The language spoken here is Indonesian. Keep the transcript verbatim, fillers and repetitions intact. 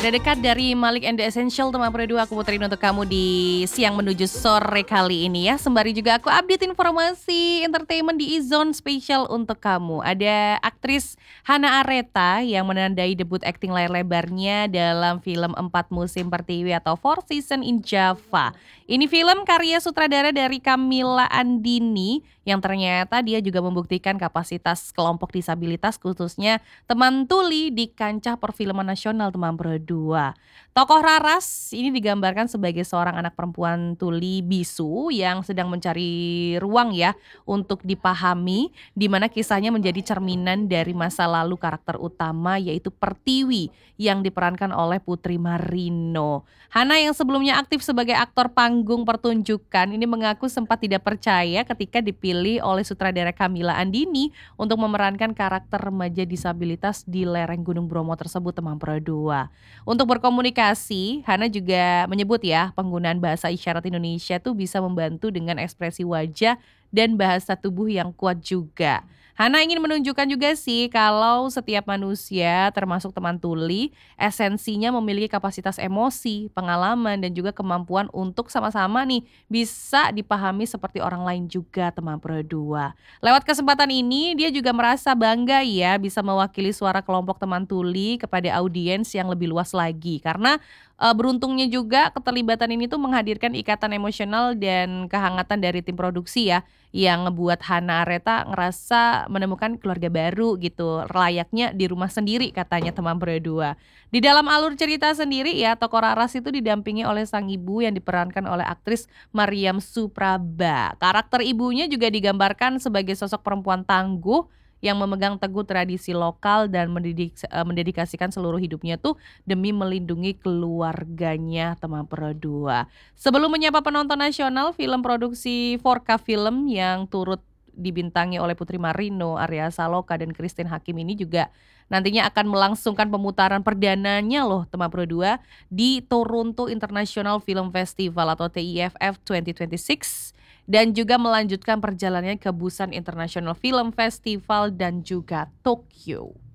Udah dekat dari Malik and the Essential teman Pro dua, aku puterin untuk kamu di siang menuju sore kali ini ya. Sembari juga aku update informasi entertainment di E-Zone spesial untuk kamu. Ada aktris Hana Areta yang menandai debut akting layar lebarnya dalam film Empat Musim Pertiwi atau Four Seasons in Java. Ini film karya sutradara dari Camilla Andini yang ternyata dia juga membuktikan kapasitas kelompok disabilitas khususnya teman tuli di kancah perfilman nasional teman Pro dua. Tokoh Raras ini digambarkan sebagai seorang anak perempuan tuli bisu yang sedang mencari ruang ya untuk dipahami, di mana kisahnya menjadi cerminan dari masa lalu karakter utama yaitu Pertiwi yang diperankan oleh Putri Marino. Hana yang sebelumnya aktif sebagai aktor panggung pertunjukan ini mengaku sempat tidak percaya ketika dipilih oleh sutradara Camilla Andini untuk memerankan karakter remaja disabilitas di lereng Gunung Bromo tersebut teman Pro dua. Untuk berkomunikasi, Hana juga menyebut ya, penggunaan bahasa isyarat Indonesia tuh bisa membantu dengan ekspresi wajah dan bahasa tubuh yang kuat juga. Hana ingin menunjukkan juga sih kalau setiap manusia termasuk teman tuli esensinya memiliki kapasitas emosi, pengalaman dan juga kemampuan untuk sama-sama nih bisa dipahami seperti orang lain juga teman Pro dua. Lewat kesempatan ini dia juga merasa bangga ya bisa mewakili suara kelompok teman tuli kepada audiens yang lebih luas lagi karena e, beruntungnya juga keterlibatan ini tuh menghadirkan ikatan emosional dan kehangatan dari tim produksi ya yang ngebuat Hana Areta ngerasa menemukan keluarga baru gitu layaknya di rumah sendiri katanya teman Pro dua. Di dalam alur cerita sendiri ya tokoh Raras itu didampingi oleh sang ibu yang diperankan oleh aktris Mariam Supraba. Karakter ibunya juga digambarkan sebagai sosok perempuan tangguh yang memegang teguh tradisi lokal dan mendidik, eh, mendedikasikan seluruh hidupnya tuh demi melindungi keluarganya teman Pro dua. Sebelum menyapa penonton nasional, film produksi empat K Film yang turut dibintangi oleh Putri Marino, Arya Saloka dan Christine Hakim ini juga nantinya akan melangsungkan pemutaran perdananya loh teman Pro dua di Toronto International Film Festival atau T I F F dua ribu dua puluh enam dan juga melanjutkan perjalanannya ke Busan International Film Festival dan juga Tokyo.